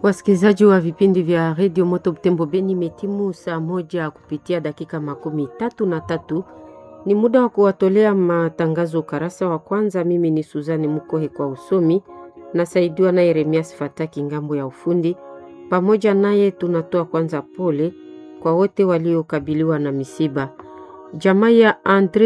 Wasikilizaji wa vipindi vya Radio Moto Butembo Beni, metimu saa moja kupitia dakika 33. Ni muda wa kuwatolea matangazo karasa wa kwanza. Mimi ni Suzani Mukohe kwa usomi, nasaidiwa na Yeremias Fataki ngambo ya ufundi. Pamoja naye tunatoa kwanza pole kwa wote waliokabiliwa na misiba. Jamaa ya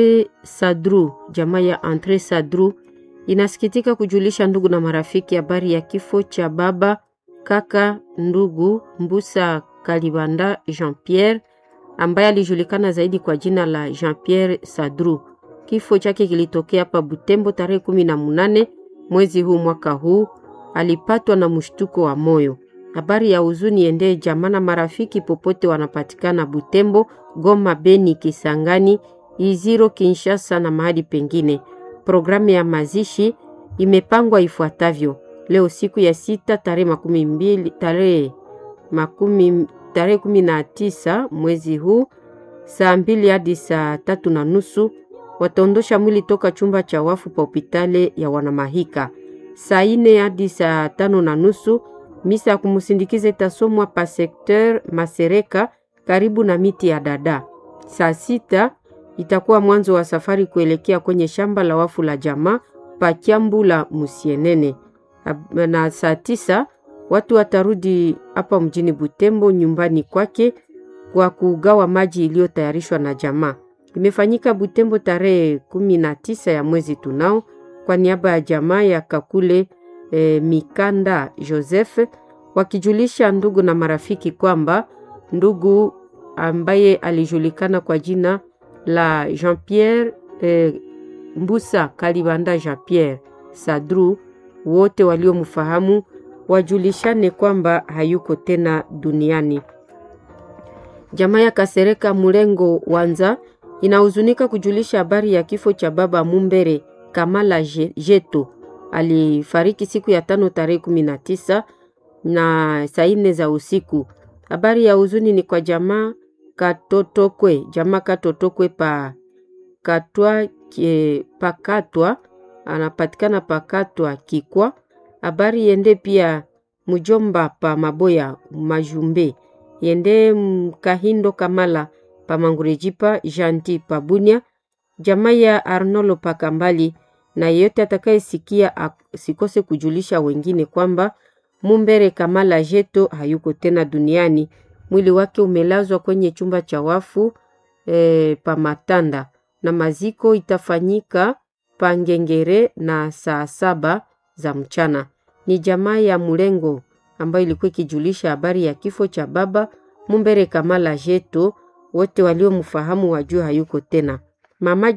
Andre Sadru inasikitika kujulisha ndugu na marafiki habari ya kifo cha baba kaka ndugu Mbusa Kalibanda Jean-Pierre ambaye alijulikana zaidi kwa jina la Jean-Pierre Sadru. Kifo chake kilitokea hapa Butembo tarehe 18 mwezi huu mwaka huu. Alipatwa na mshtuko wa moyo. Habari ya huzuni ende jamaa na marafiki popote wanapatikana Butembo, Goma, Beni, Kisangani, Iziro, Kinshasa na mahali pengine. Programu ya mazishi imepangwa ifuatavyo. Leo siku ya 6 tarehe 19 mwezi huu saa 2 hadi saa 3:30 wataondosha mwili toka chumba cha wafu pa hospitali ya Wanamahika. Saa 4 hadi saa 5:30 misa ya kumsindikiza itasomwa pa sekteur Masereka karibu na miti ya dada. Saa 6 itakuwa mwanzo wa safari kuelekea kwenye shamba la wafu la jamaa pa Kiambu la Musienene. Na saa 9 watu watarudi hapa mjini Butembo nyumbani kwake kwa kugawa maji iliyotayarishwa na jamaa. Imefanyika Butembo tarehe 19 ya mwezi tunao kwa niaba ya jamaa ya Kakule Mikanda Joseph, wakijulisha ndugu na marafiki kwamba ndugu ambaye alijulikana kwa jina la Jean-Pierre Mbusa Kalibanda Jean-Pierre Sadru, wote waliomfahamu wajulishane kwamba hayuko tena duniani. Jamaa ya Kasereka Mulengo Wanza inahuzunika kujulisha habari ya kifo cha baba Mumbere Kamala Jeto. Alifariki siku ya 5 tarehe 19 na saa 4 za usiku. Habari ya huzuni ni kwa jamaa Katotokwe pa Katwa, anapatikana Pakatwa Kikwa. Habari yende pia mjomba pa Maboya Majumbe, yende Kahindo Kamala pa Mangurejipa, Janti pa Bunia, jamaa ya Arnolo pa Kambali, na yeyote atakayesikia sikose kujulisha wengine kwamba Mumbere Kamala Jeto hayuko tena duniani. Mwili wake umelazwa kwenye chumba cha wafu pa Matanda, na maziko itafanyika pa Ngengere na saa 7 za mchana. Ni jamaa ya Mulengo ambayo ilikuwa ikijulisha habari ya kifo cha baba Mumbere Kamala Jeto. Wote waliomfahamu wajua hayuko tena. Mama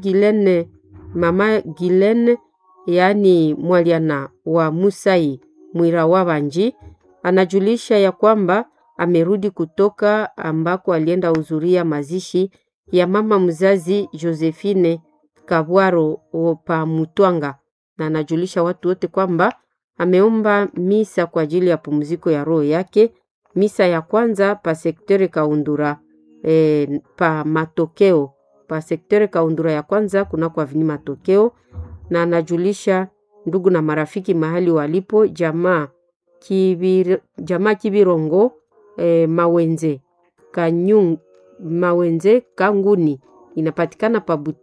Gilene yani Mwaliana wa Musai Mwira Wabanji anajulisha ya kwamba amerudi kutoka ambako alienda uzuria mazishi ya mama mzazi Josephine Kabwaro pa Mutwanga, na anajulisha watu wote kwamba ameomba misa kwa ajili ya pumziko ya roho yake. Misa ya kwanza pa sektere Kaundura pa Matokeo, pa sektere Kaundura ya kwanza kuna kwa vini Matokeo, na anajulisha ndugu na marafiki mahali walipo jamaa Kibirongo Mawenze Kanguni inapatikana pa